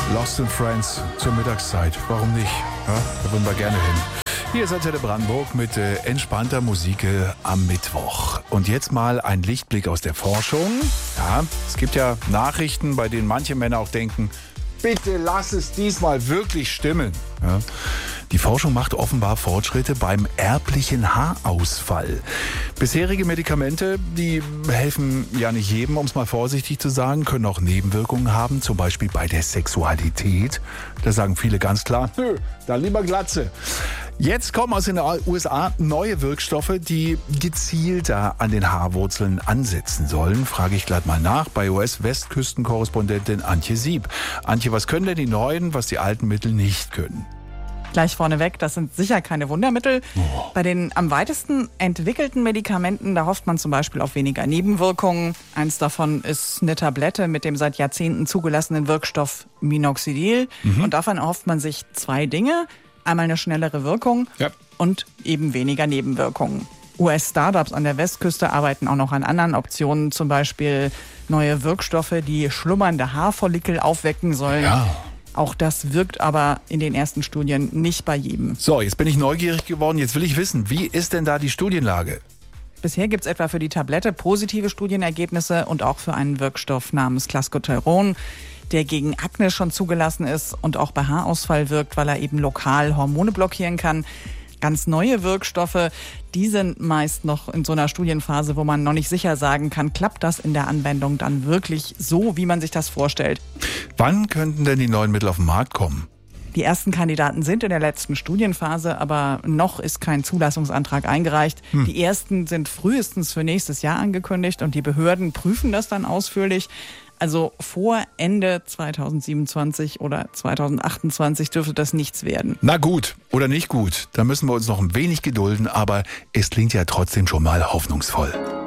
Lost in Friends zur Mittagszeit. Warum nicht? Ja, da würden wir gerne hin. Hier ist Antenne Brandenburg mit entspannter Musik am Mittwoch. Und jetzt mal ein Lichtblick aus der Forschung. Ja, es gibt ja Nachrichten, bei denen manche Männer auch denken, bitte lass es diesmal wirklich stimmen. Ja. Die Forschung macht offenbar Fortschritte beim erblichen Haarausfall. Bisherige Medikamente, die helfen ja nicht jedem, um es mal vorsichtig zu sagen, können auch Nebenwirkungen haben, zum Beispiel bei der Sexualität. Da sagen viele ganz klar, nö, dann lieber Glatze. Jetzt kommen aus den USA neue Wirkstoffe, die gezielter an den Haarwurzeln ansetzen sollen. Frage ich gleich mal nach bei US-Westküstenkorrespondentin Antje Sieb. Antje, was können denn die neuen, was die alten Mittel nicht können? Gleich vorneweg, das sind sicher keine Wundermittel. Bei den am weitesten entwickelten Medikamenten, da hofft man zum Beispiel auf weniger Nebenwirkungen. Eins davon ist eine Tablette mit dem seit Jahrzehnten zugelassenen Wirkstoff Minoxidil. Und davon erhofft man sich zwei Dinge. Einmal eine schnellere Wirkung und eben weniger Nebenwirkungen. US-Startups an der Westküste arbeiten auch noch an anderen Optionen, zum Beispiel neue Wirkstoffe, die schlummernde Haarfollikel aufwecken sollen. Ja. Auch das wirkt aber in den ersten Studien nicht bei jedem. So, jetzt bin ich neugierig geworden. Jetzt will ich wissen, wie ist denn da die Studienlage? Bisher gibt es etwa für die Tablette positive Studienergebnisse und auch für einen Wirkstoff namens Clascoterone, der gegen Akne schon zugelassen ist und auch bei Haarausfall wirkt, weil er eben lokal Hormone blockieren kann. Ganz neue Wirkstoffe, die sind meist noch in so einer Studienphase, wo man noch nicht sicher sagen kann, klappt das in der Anwendung dann wirklich so, wie man sich das vorstellt. Wann könnten denn die neuen Mittel auf den Markt kommen? Die ersten Kandidaten sind in der letzten Studienphase, aber noch ist kein Zulassungsantrag eingereicht. Die ersten sind frühestens für nächstes Jahr angekündigt und die Behörden prüfen das dann ausführlich. Also vor Ende 2027 oder 2028 dürfte das nichts werden. Na gut oder nicht gut, da müssen wir uns noch ein wenig gedulden, aber es klingt ja trotzdem schon mal hoffnungsvoll.